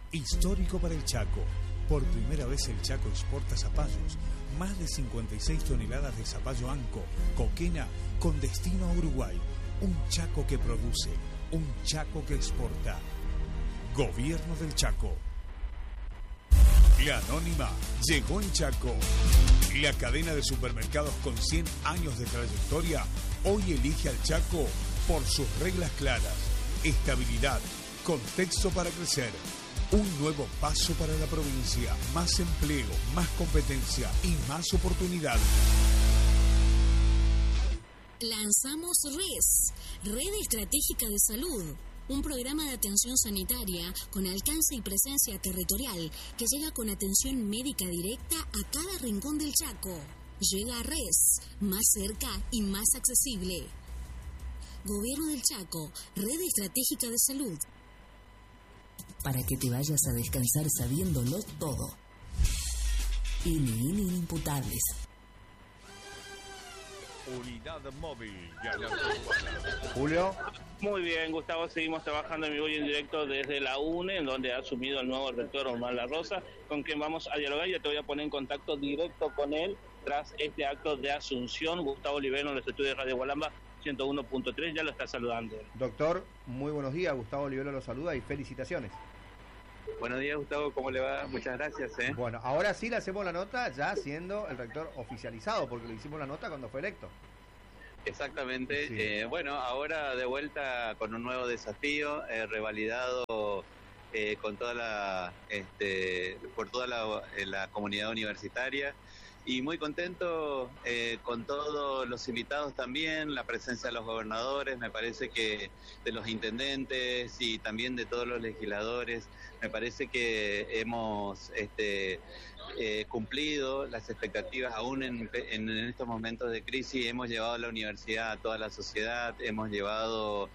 Histórico para el Chaco. Por primera vez el Chaco exporta zapallos. Más de 56 toneladas de zapallo anco, coquena, con destino a Uruguay. Un Chaco que produce, un Chaco que exporta. Gobierno del Chaco. La Anónima llegó en Chaco. La cadena de supermercados con 100 años de trayectoria hoy elige al Chaco por sus reglas claras, estabilidad, contexto para crecer. Un nuevo paso para la provincia, más empleo, más competencia y más oportunidades. Lanzamos Red Estratégica de Salud, un programa de atención sanitaria con alcance y presencia territorial que llega con atención médica directa a cada rincón del Chaco. Llega a RES, más cerca y más accesible. Gobierno del Chaco, Red Estratégica de Salud. Para que te vayas a descansar sabiéndolo todo. Inimputables. Unidad móvil. Julio. Muy bien, Gustavo, seguimos trabajando en vivo y en directo desde la UNE, en donde ha asumido el nuevo rector Omar La Rosa, con quien vamos a dialogar. Ya te voy a poner en contacto directo con él tras este acto de asunción. Gustavo Olivero, en los estudios de Radio Gualamba 101.3, ya lo está saludando. Doctor, muy buenos días. Gustavo Olivero lo saluda y felicitaciones. Buenos días, Gustavo, ¿cómo le va? Muchas gracias. Bueno, ahora sí le hacemos la nota ya siendo el rector oficializado, porque le hicimos la nota cuando fue electo. Exactamente. Sí. Bueno, ahora de vuelta con un nuevo desafío, revalidado con toda por toda la comunidad universitaria. Y muy contento con todos los invitados también, la presencia de los gobernadores, me parece que de los intendentes y también de todos los legisladores. Me parece que hemos cumplido las expectativas aún en estos momentos de crisis. Hemos llevado a la universidad a toda la sociedad, hemos llevado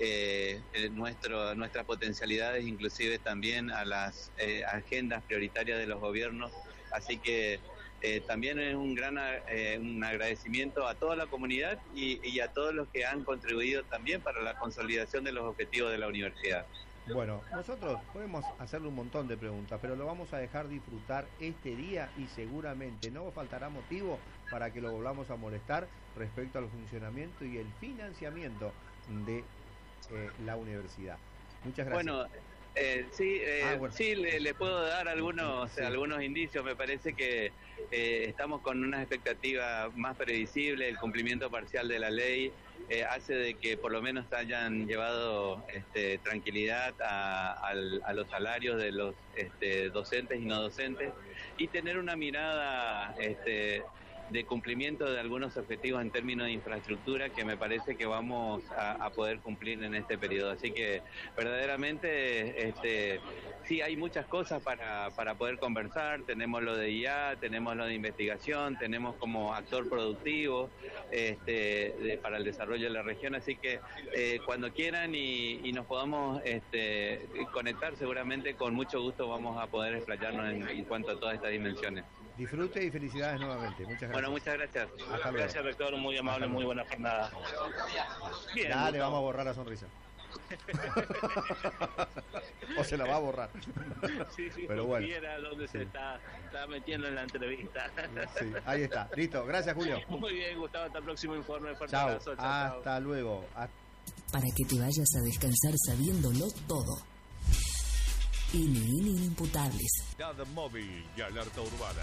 nuestras potencialidades inclusive también a las agendas prioritarias de los gobiernos. Así que también es un gran un agradecimiento a toda la comunidad y a todos los que han contribuido también para la consolidación de los objetivos de la universidad. Bueno, nosotros podemos hacerle un montón de preguntas, pero lo vamos a dejar disfrutar este día y seguramente no faltará motivo para que lo volvamos a molestar respecto al funcionamiento y el financiamiento de la universidad. Muchas gracias. Bueno, sí, le puedo dar algunos indicios. Me parece que estamos con una expectativa más previsible. El cumplimiento parcial de la ley hace de que por lo menos hayan llevado tranquilidad a los salarios de los docentes y no docentes, y tener una mirada de cumplimiento de algunos objetivos en términos de infraestructura que me parece que vamos a poder cumplir en este periodo. Así que verdaderamente sí hay muchas cosas para poder conversar. Tenemos lo de IA, tenemos lo de investigación, tenemos como actor productivo para el desarrollo de la región. Así que cuando quieran y nos podamos conectar, seguramente con mucho gusto vamos a poder explayarnos en cuanto a todas estas dimensiones. Disfrute y felicidades nuevamente. Muchas gracias. Bueno, muchas gracias. Hasta luego. Gracias, rector, muy amable, muy buena jornada. Bien, Dale, Gustavo. vamos a borrar la sonrisa. O se la va a borrar. Sí, Pero bueno. Viera dónde Sí. se está metiendo en la entrevista. Sí, ahí está. Listo. Gracias, Julio. Muy bien, Gustavo, hasta el próximo informe. Fuerte Chao. abrazo, chao. Hasta luego. Para que te vayas a descansar sabiéndolo todo. Inimputables. Unidad móvil y alerta urbana.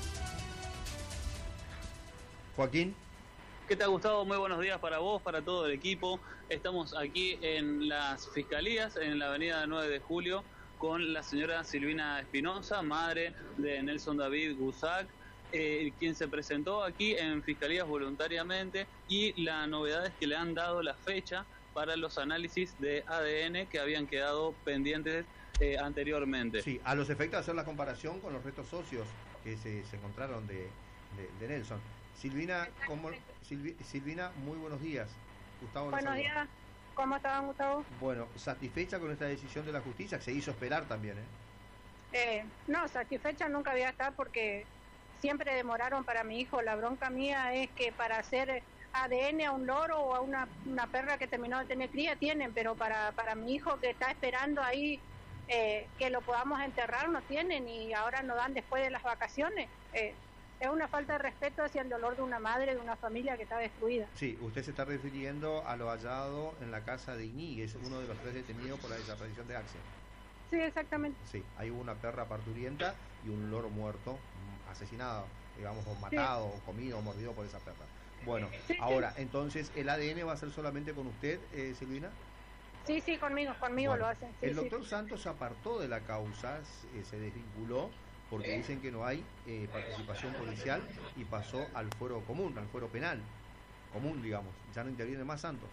Joaquín. ¿Qué tal, Gustavo? Muy buenos días para vos, para todo el equipo. Estamos aquí en las Fiscalías, en la avenida 9 de Julio, con la señora Silvina Espinosa, madre de Nelson David Gusac, quien se presentó aquí en Fiscalías voluntariamente, y la novedad es que le han dado la fecha para los análisis de ADN que habían quedado pendientes anteriormente. Sí, a los efectos de hacer la comparación con los restos óseos que se encontraron de Nelson. Silvina, Silvina, muy buenos días. Gustavo. Buenos días. ¿Cómo estaban, Gustavo? Bueno, ¿satisfecha con esta decisión de la justicia? Que se hizo esperar también, No, satisfecha nunca voy a estar porque siempre demoraron para mi hijo. La bronca mía es que para hacer ADN a un loro o a una perra que terminó de tener cría tienen, pero para mi hijo que está esperando ahí que lo podamos enterrar, no tienen, y ahora nos dan después de las vacaciones. Es una falta de respeto hacia el dolor de una madre, de una familia que está destruida. Sí, usted se está refiriendo a lo hallado en la casa de Iñiguez, uno de los 3 detenidos por la desaparición de Axel. Sí, exactamente. Sí, hay una perra parturienta y un loro muerto, asesinado, digamos, o matado, o comido, o mordido por esa perra. Bueno, sí, ahora, sí. Entonces, ¿el ADN va a ser solamente con usted, Silvina? Sí, conmigo bueno, lo hacen. Sí, el doctor Santos se apartó de la causa, se desvinculó, porque dicen que no hay participación policial, y pasó al fuero común, al fuero penal común, digamos. Ya no interviene más Santos.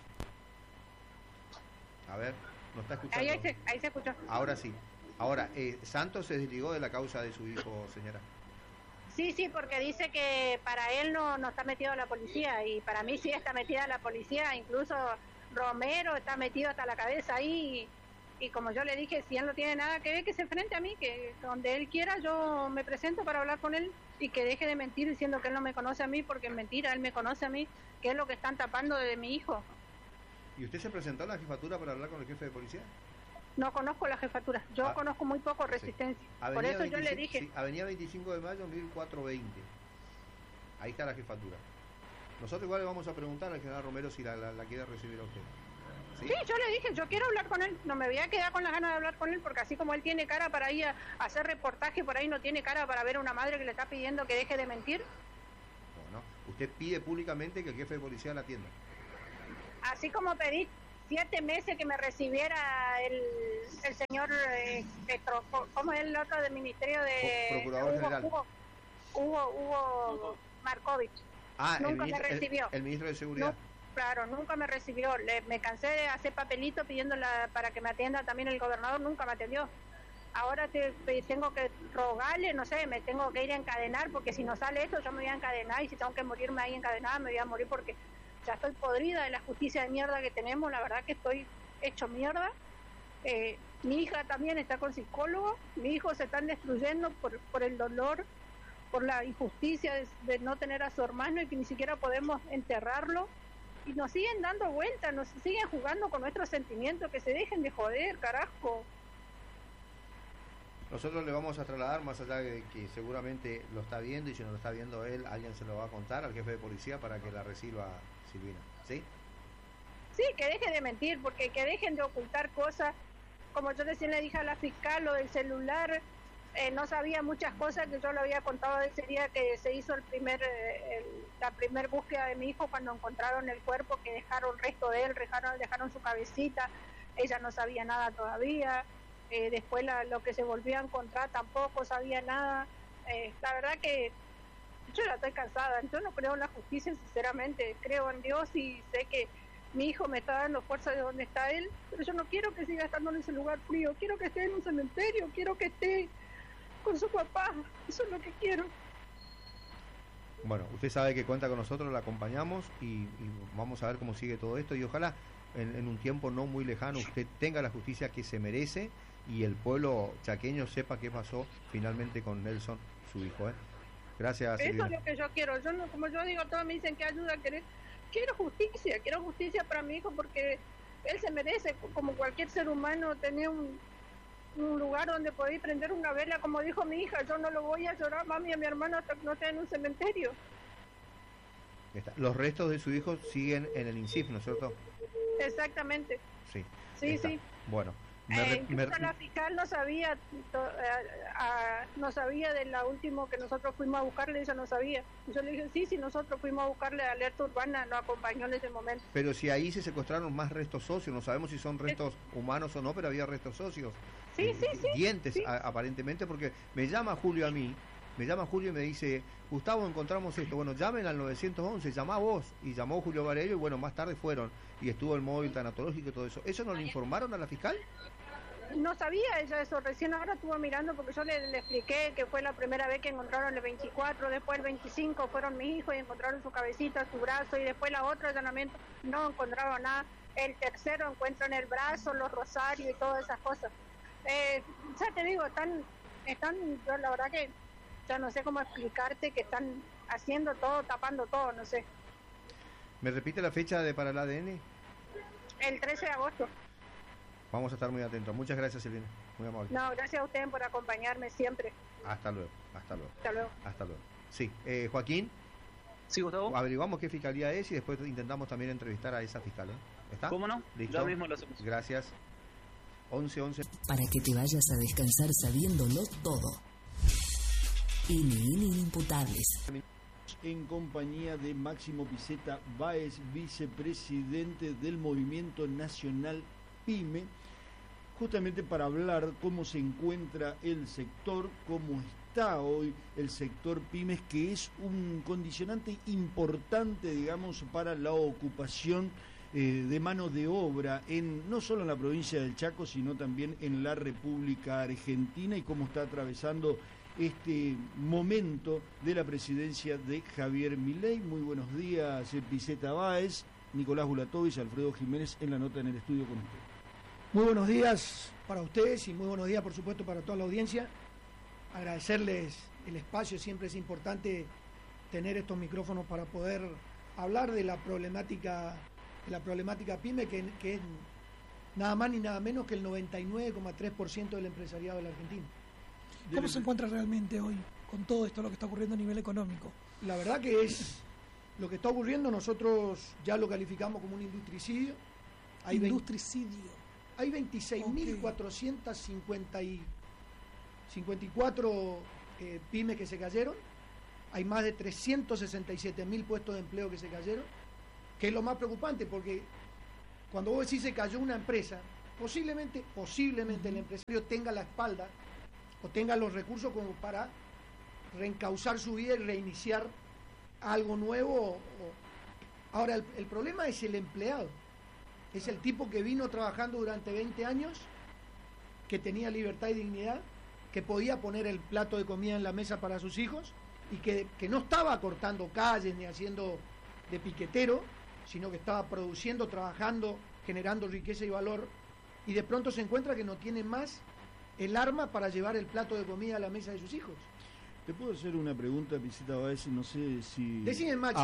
A ver, ¿no está escuchando? Ahí se escuchó. Ahora sí. Ahora, Santos se desligó de la causa de su hijo, señora. Sí, porque dice que para él no está metido la policía, y para mí sí está metida la policía, incluso Romero está metido hasta la cabeza ahí, y como yo le dije, si él no tiene nada que ver, que se enfrente a mí, que donde él quiera yo me presento para hablar con él, y que deje de mentir diciendo que él no me conoce a mí, porque es mentira, él me conoce a mí, que es lo que están tapando de mi hijo. ¿Y usted se presentó a la jefatura para hablar con el jefe de policía? No conozco la jefatura, yo conozco muy poco Resistencia, sí. Por eso 25, yo le dije... Sí, Avenida 25 de Mayo, 1420, ahí está la jefatura. Nosotros igual le vamos a preguntar al general Romero si la quiere recibir a usted. ¿Sí? Yo le dije, yo quiero hablar con él, no me voy a quedar con las ganas de hablar con él, porque así como él tiene cara para ir a hacer reportaje, por ahí no tiene cara para ver a una madre que le está pidiendo que deje de mentir. Bueno, usted pide públicamente que el jefe de policía la atienda. Así como pedí 7 meses que me recibiera el señor, ¿cómo es el otro del Ministerio de... Procurador General. Hugo Markovich. Nunca me recibió. El ministro de Seguridad. Claro, nunca me recibió. Me cansé de hacer papelito pidiéndola para que me atienda también el gobernador, nunca me atendió. Ahora tengo que rogarle, no sé, me tengo que ir a encadenar, porque si no sale esto yo me voy a encadenar, y si tengo que morirme ahí encadenada me voy a morir, porque ya estoy podrida de la justicia de mierda que tenemos, la verdad que estoy hecho mierda. Mi hija también está con psicólogo, mis hijos se están destruyendo por el dolor, por la injusticia de no tener a su hermano y que ni siquiera podemos enterrarlo, y nos siguen dando vueltas, nos siguen jugando con nuestros sentimientos, que se dejen de joder, carajo. Nosotros le vamos a trasladar, más allá de que seguramente lo está viendo, y si no lo está viendo él, alguien se lo va a contar al jefe de policía para que la reciba Silvina, ¿sí? Sí, que deje de mentir, porque que dejen de ocultar cosas, como yo recién le dije a la fiscal, lo del celular, no sabía muchas cosas que yo le había contado de ese día que se hizo la primer búsqueda de mi hijo, cuando encontraron el cuerpo, que dejaron resto de él, dejaron su cabecita, ella no sabía nada todavía, después lo que se volvió a encontrar tampoco sabía nada. La verdad que yo ya estoy cansada, yo no creo en la justicia, sinceramente, creo en Dios y sé que mi hijo me está dando fuerza de donde está él, pero yo no quiero que siga estando en ese lugar frío, quiero que esté en un cementerio, quiero que esté con su papá, eso es lo que quiero. Bueno, usted sabe que cuenta con nosotros, la acompañamos y vamos a ver cómo sigue todo esto, y ojalá en un tiempo no muy lejano usted tenga la justicia que se merece y el pueblo chaqueño sepa qué pasó finalmente con Nelson, su hijo. Gracias, Silvina. Eso es lo que yo quiero. Yo no, como yo digo, todos me dicen que ayuda a querer. Quiero justicia para mi hijo, porque él se merece, como cualquier ser humano, tener un lugar donde poder prender una vela, como dijo mi hija. Yo no lo voy a llorar, mami, a mi hermano hasta que no esté en un cementerio. Los restos de su hijo siguen en el INSIF, ¿no es cierto? Exactamente. Sí. Sí. Bueno. La fiscal no sabía de la última que nosotros fuimos a buscarle, ella no sabía. Yo le dije, sí, nosotros fuimos a buscarle a Alerta Urbana, nos acompañó en ese momento. Pero si ahí se secuestraron más restos óseos, no sabemos si son restos humanos o no, pero había restos óseos. Sí. Dientes, aparentemente, porque me llama Julio a mí, y me dice, Gustavo, encontramos esto. Bueno, llamen al 911, llamá vos. Y llamó Julio Varello, y bueno, más tarde fueron. Y estuvo el móvil tanatológico y todo eso. ¿Eso no le informaron a la fiscal? No sabía ella eso, recién ahora estuvo mirando, porque yo le expliqué que fue la primera vez que encontraron el 24, después el 25 fueron mis hijos y encontraron su cabecita, su brazo, y después la otra allanamiento no encontraron nada. El tercero encuentran el brazo, los rosarios y todas esas cosas. Ya te digo, están, yo la verdad que ya no sé cómo explicarte, que están haciendo todo, tapando todo, no sé. ¿Me repite la fecha para el ADN? El 13 de agosto. Vamos a estar muy atentos. Muchas gracias, Silvina. Muy amable. No, gracias a ustedes por acompañarme siempre. Hasta luego, hasta luego. Hasta luego. Hasta luego. Sí, Joaquín. Sí, Gustavo. Averiguamos qué fiscalía es y después intentamos también entrevistar a esa fiscal. ¿Está? ¿Cómo no? ¿Listo? Ya mismo lo hacemos. Gracias. 11. Para que te vayas a descansar sabiéndolo todo. Inimputables. En compañía de Máximo Piceta Báez, vicepresidente del Movimiento Nacional PYME, justamente para hablar cómo se encuentra el sector, cómo está hoy el sector pymes, que es un condicionante importante, digamos, para la ocupación de mano de obra, no solo en la provincia del Chaco, sino también en la República Argentina, y cómo está atravesando este momento de la presidencia de Javier Milei. Muy buenos días, Piceta Báez, Nicolás Bulatovich, Alfredo Jiménez en la nota en el estudio con usted. Muy buenos días para ustedes y muy buenos días, por supuesto, para toda la audiencia. Agradecerles el espacio, siempre es importante tener estos micrófonos para poder hablar de la problemática PYME, que es nada más ni nada menos que el 99,3% del empresariado de la Argentina. ¿Cómo se encuentra realmente hoy con todo esto, lo que está ocurriendo a nivel económico? La verdad que es lo que está ocurriendo, nosotros ya lo calificamos como un industricidio. Hay 26.454 pymes que se cayeron, hay más de 367.000 puestos de empleo que se cayeron, que es lo más preocupante, porque cuando vos decís se cayó una empresa, posiblemente el empresario tenga la espalda o tenga los recursos como para reencauzar su vida y reiniciar algo nuevo. Ahora, el problema es el empleado. Es el tipo que vino trabajando durante 20 años, que tenía libertad y dignidad, que podía poner el plato de comida en la mesa para sus hijos y que no estaba cortando calles ni haciendo de piquetero, sino que estaba produciendo, trabajando, generando riqueza y valor, y de pronto se encuentra que no tiene más el arma para llevar el plato de comida a la mesa de sus hijos. ¿Te puedo hacer una pregunta, Piceta Báez? No sé si... Decime, Maxi.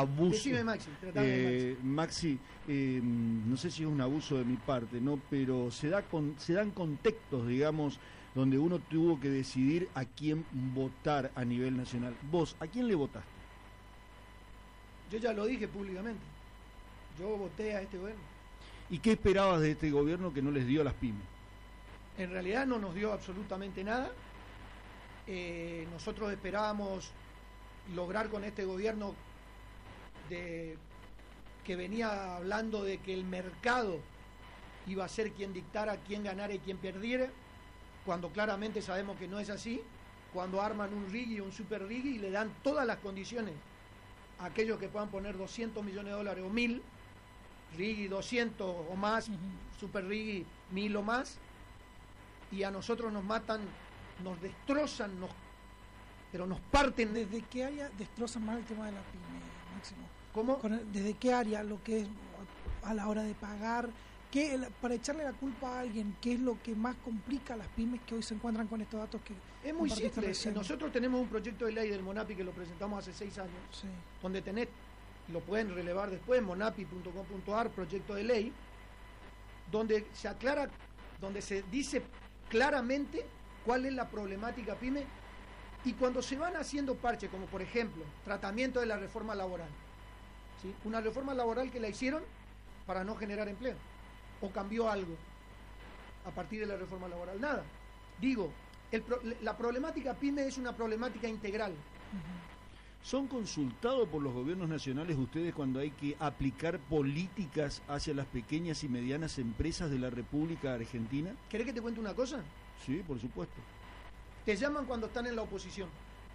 Maxi, no sé si es un abuso de mi parte, ¿no? Pero se dan contextos, digamos, donde uno tuvo que decidir a quién votar a nivel nacional. Vos, ¿a quién le votaste? Yo ya lo dije públicamente. Yo voté a este gobierno. ¿Y qué esperabas de este gobierno que no les dio a las pymes? En realidad no nos dio absolutamente nada. Nosotros esperábamos lograr con este gobierno que venía hablando de que el mercado iba a ser quien dictara quién ganara y quién perdiera, cuando claramente sabemos que no es así, cuando arman un RIGI o un super RIGI y le dan todas las condiciones a aquellos que puedan poner $200 millones o 1.000, RIGI 200 o más, super RIGI 1.000 o más, y a nosotros nos matan, nos destrozan, pero nos parten. ¿Desde qué área destrozan más el tema de la pyme, Máximo? ¿Cómo? ¿Desde qué área? Lo que es a la hora de pagar, para echarle la culpa a alguien, ¿qué es lo que más complica a las pymes que hoy se encuentran con estos datos que... Es muy simple. Nosotros tenemos un proyecto de ley del Monapi que lo presentamos hace 6 años, sí, donde lo pueden relevar después, monapi.com.ar, proyecto de ley, donde se aclara, donde se dice claramente cuál es la problemática pyme, y cuando se van haciendo parches, como por ejemplo tratamiento de la reforma laboral, ¿sí? Una reforma laboral que la hicieron para no generar empleo, o cambió algo a partir de la reforma laboral, nada. Digo, la problemática pyme es una problemática integral. ¿Son consultados por los gobiernos nacionales ustedes cuando hay que aplicar políticas hacia las pequeñas y medianas empresas de la República Argentina? ¿Querés que te cuente una cosa? Sí, por supuesto. Te llaman cuando están en la oposición.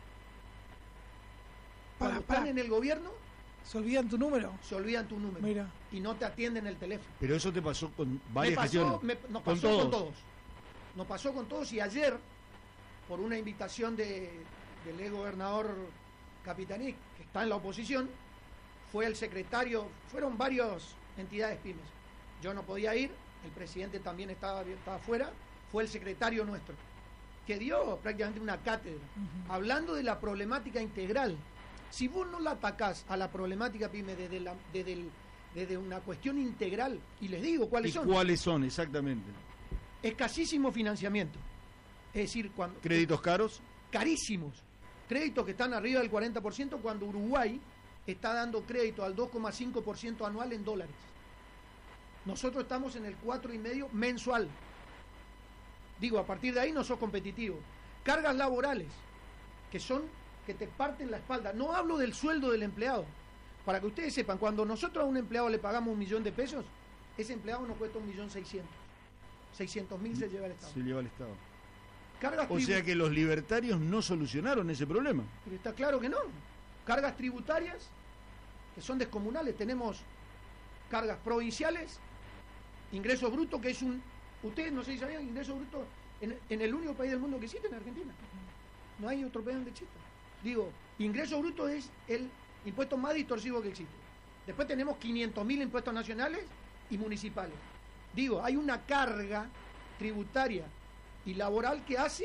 Cuando están en el gobierno... ¿Se olvidan tu número? Se olvidan tu número. Mira. Y no te atienden el telegófono. Pero eso te pasó con varias gestiones. Nos pasó con todos. Nos pasó con todos, y ayer, por una invitación del ex gobernador Capitaní, que está en la oposición, fue el secretario, fueron varias entidades pymes. Yo no podía ir, el presidente también estaba afuera, fue el secretario nuestro, que dio prácticamente una cátedra, hablando de la problemática integral. Si vos no la atacás a la problemática pyme desde una cuestión integral, y les digo cuáles son. ¿Cuáles son exactamente? escasísimo financiamiento. Es decir, ¿créditos caros? Carísimos. Créditos que están arriba del 40%, cuando Uruguay está dando crédito al 2,5% anual en dólares. Nosotros estamos en el 4,5% mensual. Digo, a partir de ahí no sos competitivo. Cargas laborales, que te parten la espalda. No hablo del sueldo del empleado. Para que ustedes sepan, cuando nosotros a un empleado le pagamos 1.000.000 de pesos, ese empleado nos cuesta 1.600.000. 600.000 se lleva el Estado. Se lleva el Estado. O sea que los libertarios no solucionaron ese problema. Pero está claro que no. Cargas tributarias que son descomunales. Tenemos cargas provinciales, ingreso bruto, que es ustedes no sé si sabían, ingreso bruto en el único país del mundo que existe, en Argentina. No hay otro país donde exista. Digo, ingreso bruto es el impuesto más distorsivo que existe. Después tenemos 500.000 impuestos nacionales y municipales. Digo, hay una carga tributaria y laboral que hace.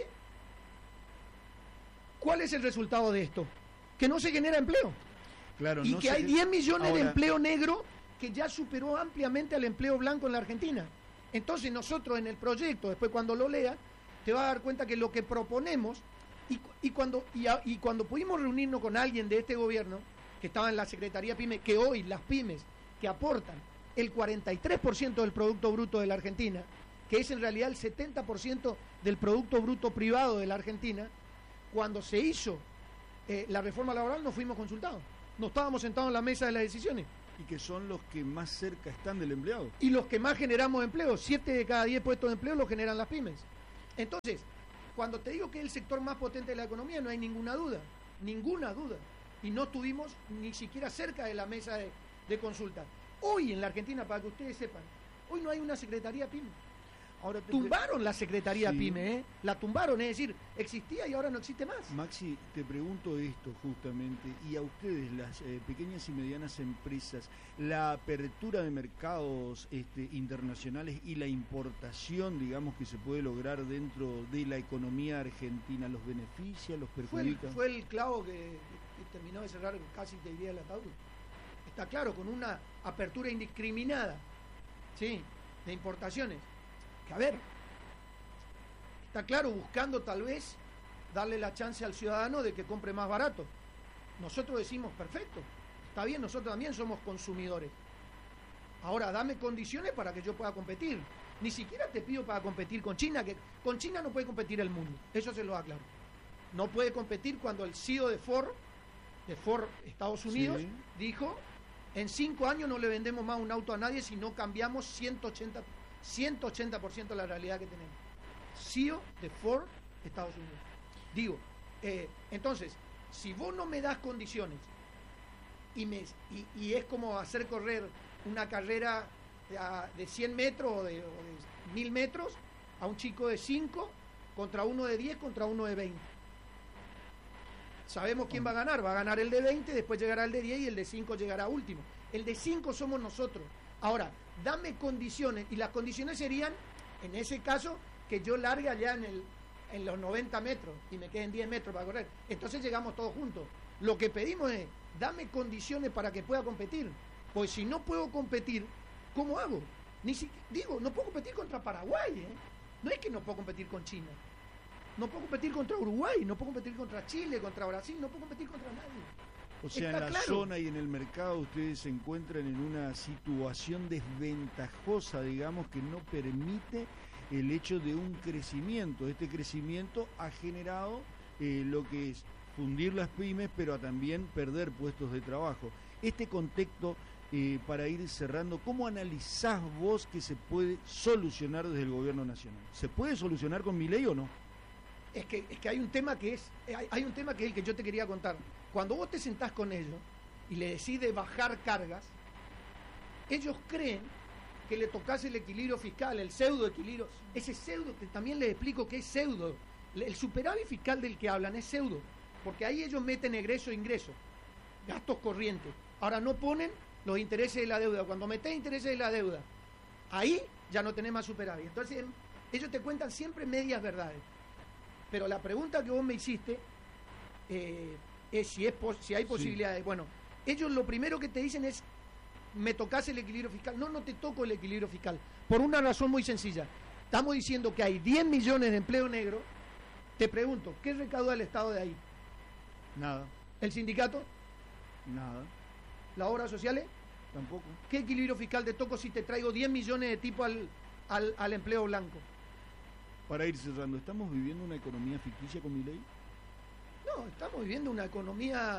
¿Cuál es el resultado de esto? Que no se genera empleo. Claro, y no que hay 10 millones de empleo negro que ya superó ampliamente al empleo blanco en la Argentina. Entonces nosotros en el proyecto, después cuando lo leas, te vas a dar cuenta que lo que proponemos, y cuando pudimos reunirnos con alguien de este gobierno, que estaba en la Secretaría PYME, que hoy las pymes que aportan el 43% del Producto Bruto de la Argentina, que es en realidad el 70% del Producto Bruto privado de la Argentina, cuando se hizo la reforma laboral no fuimos consultados, no estábamos sentados en la mesa de las decisiones. Y que son los que más cerca están del empleado. Y los que más generamos empleo, 7 de cada 10 puestos de empleo los generan las pymes. Entonces, cuando te digo que es el sector más potente de la economía, no hay ninguna duda. Y no estuvimos ni siquiera cerca de la mesa de consulta. Hoy en la Argentina, para que ustedes sepan, hoy no hay una Secretaría PYME. Ahora tumbaron la Secretaría PYME, la tumbaron, es decir, existía y ahora no existe más. Maxi, te pregunto esto justamente, y a ustedes, las pequeñas y medianas empresas, la apertura de mercados internacionales y la importación, digamos, que se puede lograr dentro de la economía argentina, ¿los beneficia, los perjudica? Fue el clavo que terminó de cerrar casi, te diría, el ataúd. Está claro, con una apertura indiscriminada, ¿sí?, de importaciones. Que a ver, está claro, buscando tal vez darle la chance al ciudadano de que compre más barato. Nosotros decimos, perfecto, está bien, nosotros también somos consumidores. Ahora, dame condiciones para que yo pueda competir. Ni siquiera te pido para competir con China, que con China no puede competir el mundo, eso se lo aclaro. No puede competir cuando el CEO de Ford Estados Unidos, sí, dijo, en 5 años no le vendemos más un auto a nadie si no cambiamos 180% la realidad que tenemos. CEO de Ford, Estados Unidos. Digo, entonces, si vos no me das condiciones y es como hacer correr una carrera de 100 metros o de 1000 metros a un chico de 5 contra uno de 10 contra uno de 20. Sabemos quién va a ganar el de 20, después llegará el de 10 y el de 5 llegará último. El de 5 somos nosotros. Ahora, dame condiciones, y las condiciones serían, en ese caso, que yo largue allá en los 90 metros y me queden 10 metros para correr. Entonces llegamos todos juntos. Lo que pedimos es, dame condiciones para que pueda competir. Pues si no puedo competir, ¿cómo hago? No puedo competir contra Paraguay, No es que no puedo competir con China. No puedo competir contra Uruguay, no puedo competir contra Chile, contra Brasil, no puedo competir contra nadie. O sea, en la zona y en el mercado ustedes se encuentran en una situación desventajosa, digamos, que no permite el hecho de un crecimiento. Este crecimiento ha generado lo que es fundir las pymes, pero también perder puestos de trabajo. Este contexto, para ir cerrando, ¿cómo analizás vos que se puede solucionar desde el gobierno nacional? ¿Se puede solucionar con Milei o no? Es que hay un tema que es el que yo te quería contar. Cuando vos te sentás con ellos y le decís bajar cargas, ellos creen que le tocas el equilibrio fiscal, el pseudo equilibrio. Ese pseudo, que también les explico que es pseudo. El superávit fiscal del que hablan es pseudo, porque ahí ellos meten egreso e ingreso, gastos corrientes. Ahora no ponen los intereses de la deuda. Cuando metés intereses de la deuda, ahí ya no tenés más superávit. Entonces ellos te cuentan siempre medias verdades. Pero la pregunta que vos me hiciste es si hay posibilidades. Sí. Bueno, ellos lo primero que te dicen es, me tocas el equilibrio fiscal. No te toco el equilibrio fiscal, por una razón muy sencilla. estamos diciendo que hay 10 millones de empleo negro, te pregunto, ¿qué recauda el Estado de ahí? Nada. ¿El sindicato? Nada. ¿Las obras sociales? Tampoco. ¿Qué equilibrio fiscal te toco si te traigo 10 millones de tipos al empleo blanco? Para ir cerrando, ¿estamos viviendo una economía ficticia con Milei? No, estamos viviendo una economía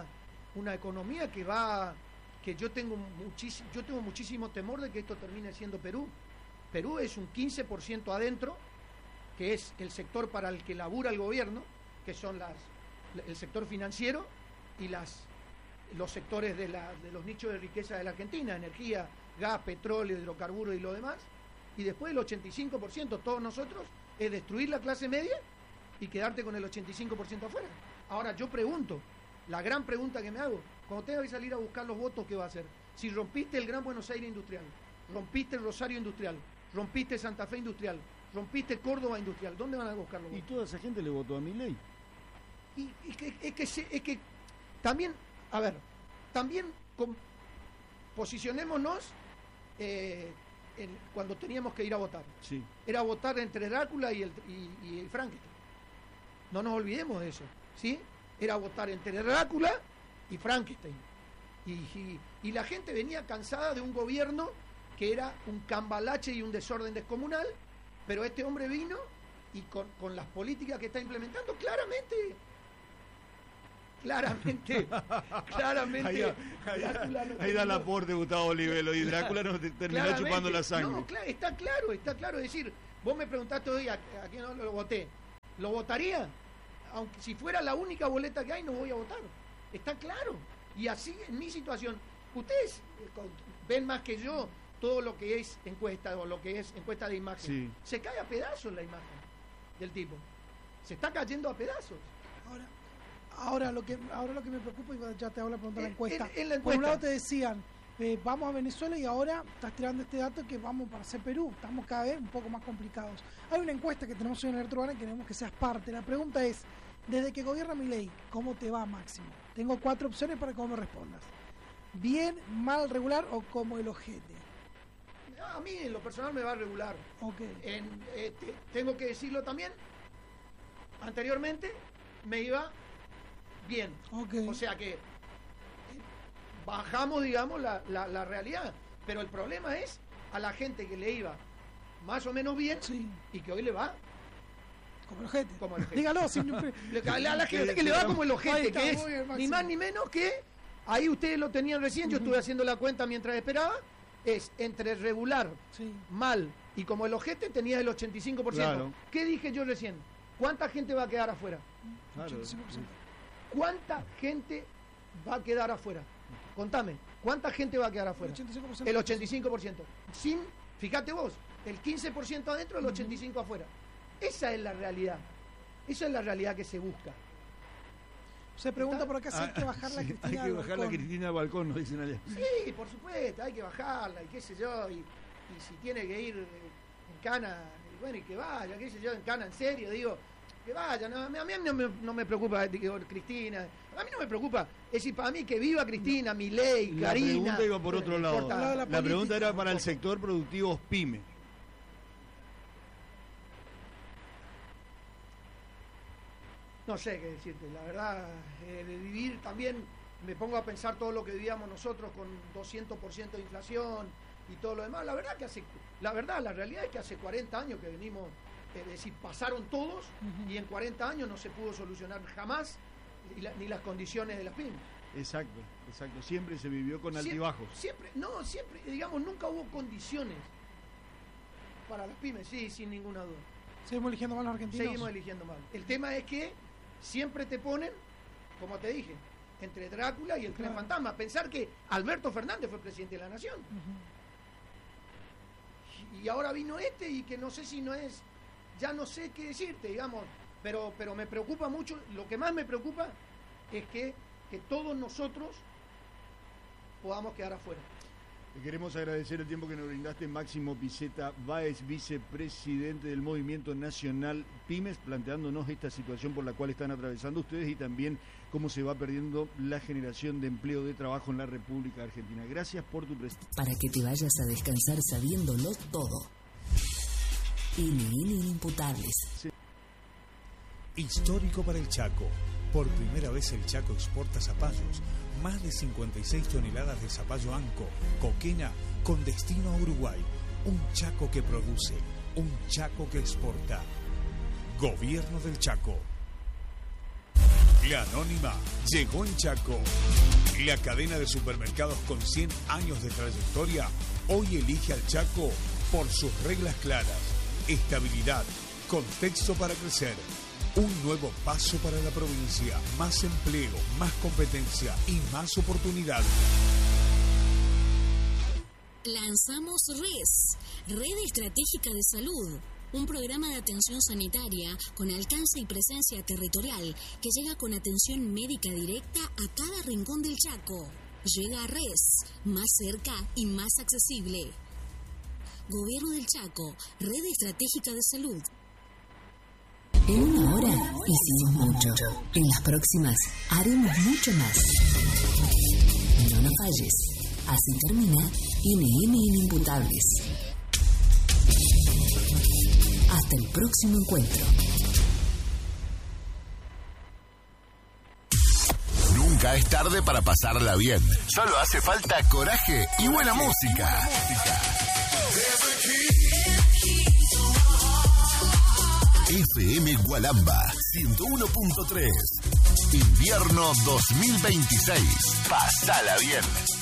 que yo tengo muchísimo temor de que esto termine siendo Perú. Perú es un 15% adentro, que es el sector para el que labura el gobierno, que son el sector financiero y los sectores de los nichos de riqueza de la Argentina, energía, gas, petróleo, hidrocarburos y lo demás. Y después el 85%, todos nosotros, es destruir la clase media y quedarte con el 85% afuera. Ahora yo pregunto, la gran pregunta que me hago, cuando tenga que salir a buscar los votos, ¿qué va a hacer? Si rompiste el Gran Buenos Aires industrial, rompiste el Rosario industrial, rompiste Santa Fe industrial, rompiste Córdoba industrial, ¿dónde van a buscar los votos? Y toda esa gente le votó a Milei. Es que también, a ver, posicionémonos cuando teníamos que ir a votar. Sí. Era votar entre Drácula y Frankenstein. No nos olvidemos de eso, ¿sí? Era votar entre Drácula y Frankenstein. Y la gente venía cansada de un gobierno que era un cambalache y un desorden descomunal, pero este hombre vino y con las políticas que está implementando, claramente ahí da el aporte Gustavo Olivelo, y Drácula nos terminó chupando la sangre. No, está claro, es decir, vos me preguntaste hoy a quién no lo voté, ¿lo votaría? Aunque si fuera la única boleta que hay, no voy a votar, está claro. Y así en mi situación, ustedes ven más que yo todo lo que es encuesta o lo que es encuesta de imagen, sí. Se cae a pedazos la imagen del tipo, se está cayendo a pedazos. Ahora lo que me preocupa, y ya te hago la pregunta de la encuesta. Por un lado te decían, vamos a Venezuela, y ahora estás tirando este dato que vamos para hacer Perú. Estamos cada vez un poco más complicados. Hay una encuesta que tenemos hoy en Alerta Urbana y queremos que seas parte. La pregunta es, desde que gobierna Milei, ¿cómo te va, Máximo? Tengo 4 opciones para que vos me respondas. Bien, mal, regular o como el ojete. A mí en lo personal me va regular. Okay. Tengo que decirlo también, anteriormente me iba bien. Okay. O sea que bajamos, digamos, la realidad. Pero el problema es a la gente que le iba más o menos bien, sí, y que hoy le va como el ojete. Dígalo. A la gente que le va como el ojete, que es ni más ni menos que, ahí ustedes lo tenían recién, yo estuve haciendo la cuenta mientras esperaba, es entre regular, sí, mal y como el ojete tenía el 85%. Claro. ¿Qué dije yo recién? ¿Cuánta gente va a quedar afuera? Claro. 85%. ¿Cuánta gente va a quedar afuera? Contame, ¿cuánta gente va a quedar afuera? El 85%. Fíjate vos, el 15% adentro, el 85% afuera. Esa es la realidad. Esa es la realidad que se busca. Se pregunta por acá si hay que bajar la Cristina. Hay que bajar la Cristina al balcón, nos dicen allá. Sí, por supuesto, hay que bajarla y qué sé yo. Y si tiene que ir en cana, bueno, y que vaya, qué sé yo, en cana, en serio, digo, que vaya. No, a mí no me preocupa Cristina. A mí no me preocupa. Es decir, para mí que viva Cristina, Milei, Karina. La pregunta iba por otro lado. La pregunta era para el sector productivo PYME. No sé qué decirte, la verdad, de vivir también, me pongo a pensar todo lo que vivíamos nosotros con 200% de inflación y todo lo demás. La realidad es que hace 40 años que venimos, es decir, pasaron todos, y en 40 años no se pudo solucionar jamás ni las condiciones de las pymes. Exacto, siempre se vivió con altibajos. Siempre, digamos, nunca hubo condiciones para las pymes, sí, sin ninguna duda. ¿Seguimos eligiendo mal los argentinos? Seguimos eligiendo mal. El tema es que siempre te ponen, como te dije, entre Drácula y el tren fantasma. Pensar que Alberto Fernández fue presidente de la nación. Y ahora vino y que no sé si no es, ya no sé qué decirte, digamos, pero me preocupa mucho. Lo que más me preocupa es que todos nosotros podamos quedar afuera. Le queremos agradecer el tiempo que nos brindaste, Máximo Picetta Báez, vicepresidente del Movimiento Nacional Pymes, planteándonos esta situación por la cual están atravesando ustedes y también cómo se va perdiendo la generación de empleo, de trabajo en la República Argentina. Gracias por tu presencia. Para que te vayas a descansar sabiéndolo todo. NN Inimputables. Sí. Histórico para el Chaco. Por primera vez el Chaco exporta zapallos. Más de 56 toneladas de zapallo anco, coquena, con destino a Uruguay. Un Chaco que produce, un Chaco que exporta. Gobierno del Chaco. La Anónima llegó en Chaco. La cadena de supermercados con 100 años de trayectoria hoy elige al Chaco por sus reglas claras, estabilidad, contexto para crecer. Un nuevo paso para la provincia, más empleo, más competencia y más oportunidades. Lanzamos Red Estratégica de Salud, un programa de atención sanitaria con alcance y presencia territorial que llega con atención médica directa a cada rincón del Chaco. Llega a RES, más cerca y más accesible. Gobierno del Chaco, Red Estratégica de Salud. En una hora hicimos mucho. En las próximas haremos mucho más. No nos falles. Así termina NN Inimputables. Hasta el próximo encuentro. Nunca es tarde para pasarla bien. Solo hace falta coraje y buena música. FM Gualamba 101.3. Invierno 2026. Pasala bien.